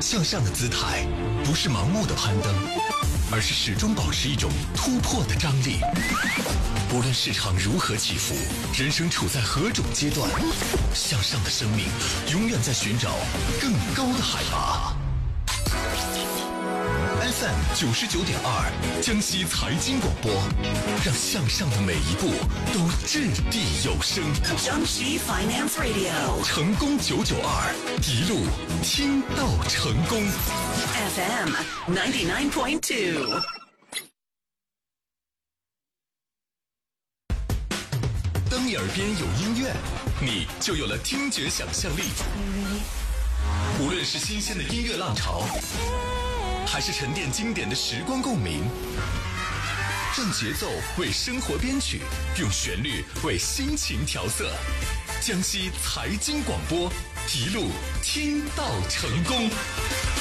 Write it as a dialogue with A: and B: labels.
A: 向上的姿态不是盲目的攀登，而是始终保持一种突破的张力。无论市场如何起伏，人生处在何种阶段，向上的生命永远在寻找更高的海拔。FM 99.2江西财经广播，让向上的每一步都掷地有声。
B: 江西 Finance Radio，
A: 成功992，一路听到成功。
B: FM 99.2。
A: 当你耳边有音乐，你就有了听觉想象力。无论是新鲜的音乐浪潮，还是沉淀经典的时光共鸣，让节奏为生活编曲，用旋律为心情调色。江西财经广播，一路听到成功。